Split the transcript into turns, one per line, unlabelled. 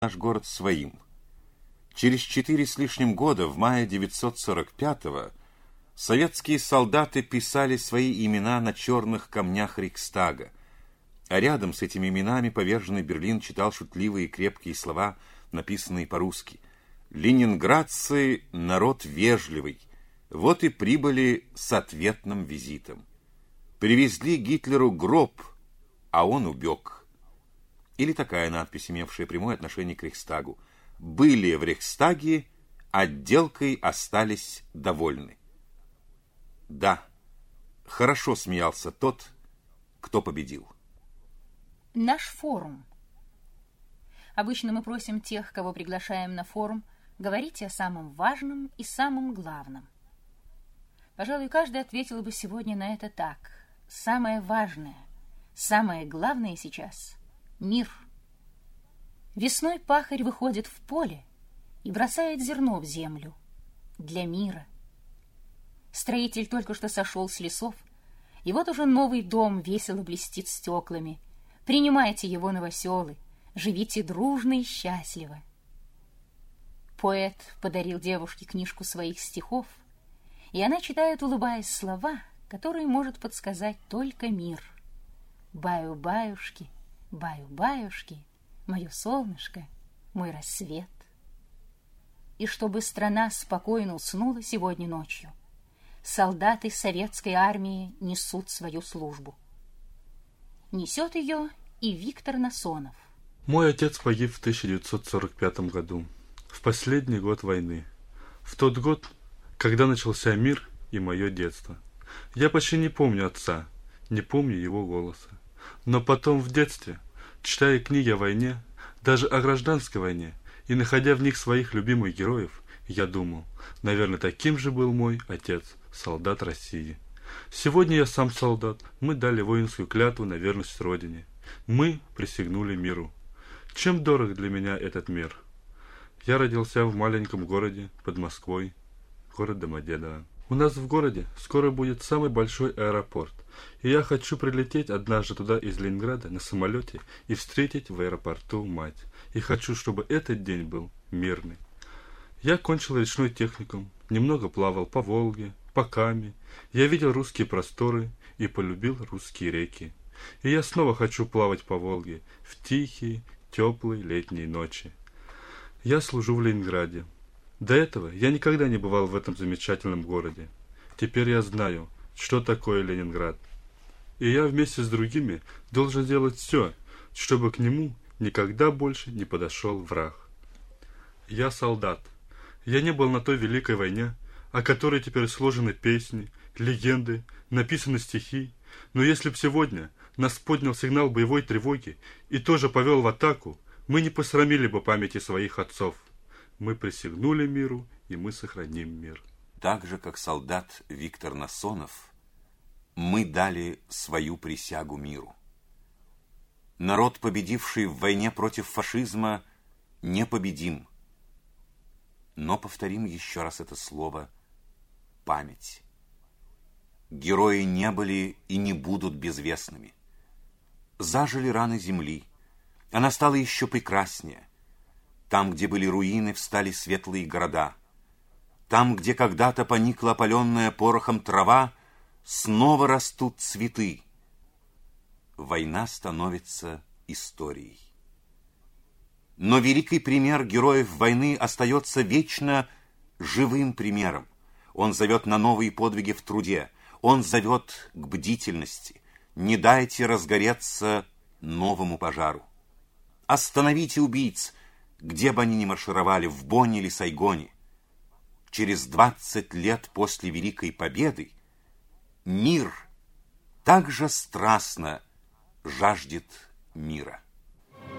наш город своим. Через 4 с лишним года, в мае 945-го, советские солдаты писали свои имена на черных камнях Рейхстага, а рядом с этими именами поверженный Берлин читал шутливые и крепкие слова, написанные по-русски. «Ленинградцы — народ вежливый, вот и прибыли с ответным визитом. Привезли Гитлеру гроб, а он убег». Или такая надпись, имевшая прямое отношение к Рейхстагу. «Были в Рейхстаге, отделкой остались довольны». Да, хорошо смеялся тот, кто победил.
Наш форум. Обычно мы просим тех, кого приглашаем на форум, говорить о самом важном и самом главном. Пожалуй, каждый ответил бы сегодня на это так. Самое важное, самое главное сейчас — мир. Весной пахарь выходит в поле и бросает зерно в землю для мира. Строитель только что сошел с лесов, и вот уже новый дом весело блестит стеклами. Принимайте его, новоселы, живите дружно и счастливо. Поэт подарил девушке книжку своих стихов, и она читает, улыбаясь, слова, которые может подсказать только мир. Баю-баюшки, баю-баюшки, мое солнышко, мой рассвет. И чтобы страна спокойно уснула сегодня ночью, солдаты советской армии несут свою службу. Несет ее и Виктор Насонов.
Мой отец погиб в 1945 году, в последний год войны, в тот год, когда начался мир и мое детство. Я почти не помню отца, не помню его голоса. Но потом в детстве, читая книги о войне, даже о гражданской войне, и находя в них своих любимых героев, я думал, наверное, таким же был мой отец, солдат России. Сегодня я сам солдат, мы дали воинскую клятву на верность Родине. Мы присягнули миру. Чем дорог для меня этот мир? Я родился в маленьком городе под Москвой, город Домодедово. У нас в городе скоро будет самый большой аэропорт, и я хочу прилететь однажды туда из Ленинграда на самолете и встретить в аэропорту мать. И хочу, чтобы этот день был мирный. Я кончил речной техникум, немного плавал по Волге, по Каме. Я видел русские просторы и полюбил русские реки. И я снова хочу плавать по Волге в тихие, теплые летние ночи. Я служу в Ленинграде. До этого я никогда не бывал в этом замечательном городе. Теперь я знаю, что такое Ленинград. И я вместе с другими должен делать все, чтобы к нему никогда больше не подошел враг. Я солдат. Я не был на той великой войне, о которой теперь сложены песни, легенды, написаны стихи. Но если б сегодня нас поднял сигнал боевой тревоги и тоже повел в атаку, мы не посрамили бы памяти своих отцов. Мы присягнули миру, и мы сохраним мир.
Так же, как солдат Виктор Насонов, мы дали свою присягу миру. Народ, победивший в войне против фашизма, непобедим. Но повторим еще раз это слово «память». Герои не были и не будут безвестными. Зажили раны земли. Она стала еще прекраснее. Там, где были руины, встали светлые города. Там, где когда-то поникла опаленная порохом трава, снова растут цветы. Война становится историей. Но великий пример героев войны остается вечно живым примером. Он зовет на новые подвиги в труде. Он зовет к бдительности. Не дайте разгореться новому пожару. Остановите убийц, где бы они ни маршировали, в Бонне или Сайгоне. Через 20 лет после Великой Победы мир так же страстно жаждет мира.